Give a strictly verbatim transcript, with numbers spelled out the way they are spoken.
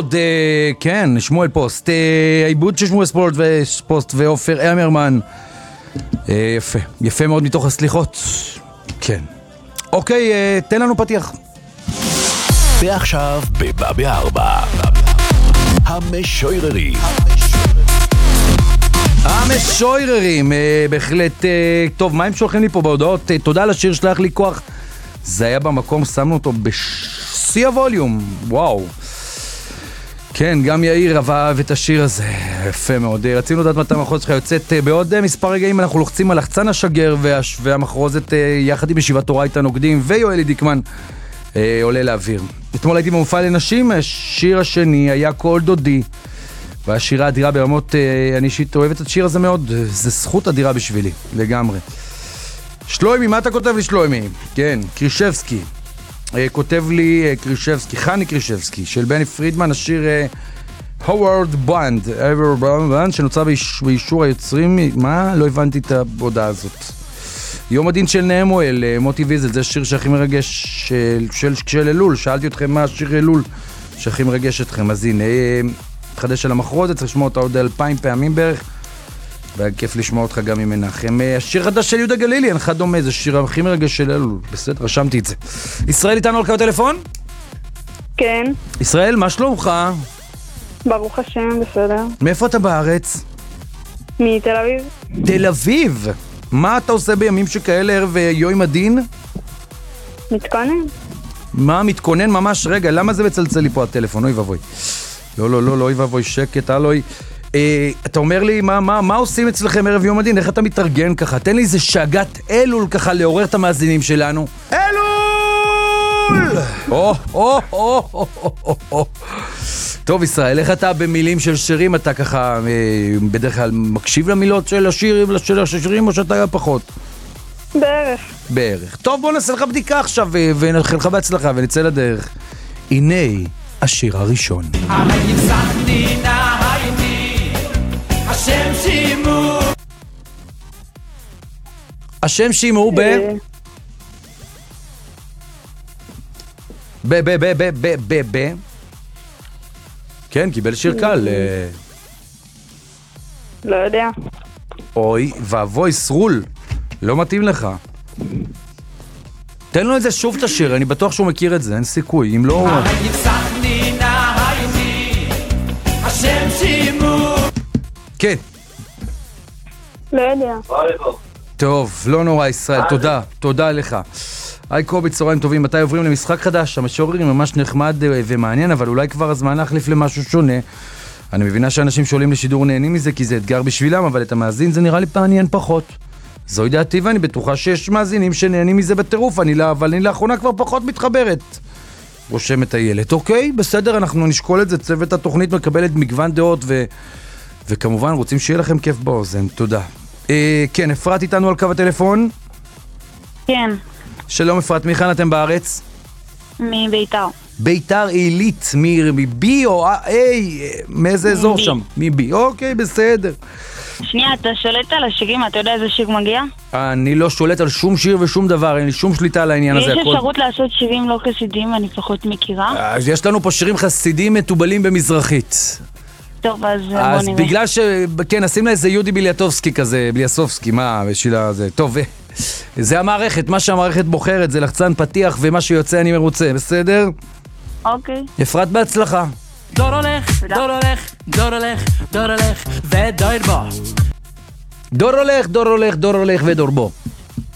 מאוד, כן, שמואל פוסט, העיבוד של שמואל פוסט ואופר אמרמן. יפה, יפה מאוד מתוך הסליחות. כן. אוקיי, תן לנו פתיח. ועכשיו בבא בארבע, המשוררים. המשוררים, בהחלט. טוב, מה הם שולחים לי פה בהודעות? תודה על השיר שלח לי כוח. זה היה במקום, שמנו אותו בשיא הווליום. וואו. כן, גם יאיר אהב את השיר הזה. יפה מאוד. רצינו לדעת מתי המחרוזת שלך יוצאת. בעוד מספר רגעים אנחנו לוחצים על לחצן השגר והמחרוזת יחד עם ישיבת תורה איתה נוגדים ויואלי דיקמן עולה לאוויר. אתמול הייתי במופע לנשים, השיר השני היה קול דודי, והשירה אדירה ברמות, אני אישית אוהבת את השיר הזה מאוד, זה זכות אדירה בשבילי, לגמרי. שלוימי, מה אתה כותב לי שלוימי? כן, קרישבסקי, כותב לי קרישבסקי, חני קרישבסקי, של בני פרידמן, השיר הווארד בנד, הווארד בנד, שנוצר באישור היוצרים, מה? לא הבנתי את ההודעה הזאת. יום הדין של נאמואל, מוטי ויזל, זה שיר שהכי מרגש של, של, של אלול, שאלתי אתכם מה השיר אלול שהכי מרגש אתכם, אז הנה, תחדש על המחרוזת, צריך לשמוע אותה עוד אלפיים פעמים בערך, והיה כיף לשמוע אותך גם עם מנחם. השיר חדש של יהודה גלילי, אין לך דומה, זה שיר הכי מרגש של אלול, בסדר, רשמתי את זה. ישראל איתנו על קו הטלפון? כן. ישראל, מה שלומך? ברוך השם, בסדר. מאיפה אתה בארץ? מתל אביב. תל אביב? מה אתה עושה בימים שכאלה ערב יום הדין? מתכונן. מה מתכונן ממש? רגע, למה זה מצלצל לי פה הטלפון? אוי ובוי. לא, לא, לא, לא, אוי ובוי, שקט, אלוי. אה, אתה אומר לי, מה, מה, מה עושים אצלכם ערב יום הדין? איך אתה מתארגן ככה? תן לי איזה שאגת אלול ככה לעורר את המאזינים שלנו. אלול! או, או, או, או, או, או. טוב, ישראל, איך אתה במילים של שירים, אתה ככה בדרך כלל מקשיב למילות של השירים, של השירים, או שאתה פחות? בערך. בערך. טוב, בוא נעשה לך בדיקה עכשיו, ונלך לך בהצלחה, ונצא לדרך. הנה השיר הראשון. השם שימו. השם שימו ב... ב... ב... ב... ב... ב... ב... ב... כן, קיבל שיר קל. לא יודע. אוי, ואבוי, סרול. לא מתאים לך. תן לו את זה שוב את השיר, אני בטוח שהוא מכיר את זה, אין סיכוי. אם לא... כן. לא יודע. טוב, לא נורא ישראל, תודה, תודה לך. היי קובי, צהריים טובים, מתי עוברים למשחק חדש? המשוררים ממש נחמד ומעניין, אבל אולי כבר הזמן להחליף למשהו שונה. אני מבינה שאנשים שעולים לשידור נהנים מזה, כי זה אתגר בשבילם, אבל את המאזין זה נראה לי מעניין פחות. זו דעתי, ואני בטוחה שיש מאזינים שנהנים מזה בטירוף, אני לא, אבל אני לאחרונה כבר פחות מתחברת. רושם את הילד, אוקיי, בסדר, אנחנו נשקול את זה, צוות התוכנית מקבלת מגוון דעות, ו... וכמובן רוצים שיהיה לכם כיף באוזן, תודה. אה, כן, אפרת איתנו על קו הטלפון? כן. שלום אפרת, מיכן אתם בארץ? מביתר. ביתר עילית, מבי או איי, מאיזה אזור שם? מבי, אוקיי, בסדר. שנייה, אתה שולט על השירים, אתה יודע איזה שיר מגיע? אני לא שולט על שום שיר ושום דבר, אין לי שום שליטה על העניין הזה. יש אפשרות לעשות שירים לא חסידים, אני פחות מכירה. אז יש לנו פה שירים חסידים מטובלים במזרחית. טוב, אז בוא אז נראה. בגלל ש... כן, נשים לה איזה יהודי ביליאטובסקי כזה, ביליאסובסקי, מה, בשבילה זה. טוב, זה המערכת, מה שהמערכת בוחרת, זה לחצן פתיח, ומה שיוצא אני מרוצה, בסדר? אוקיי. אפרת בהצלחה. דור הולך, דור הולך, דור הולך, דור הולך, ודור בו. דור הולך, דור הולך, דור הולך ודור בו.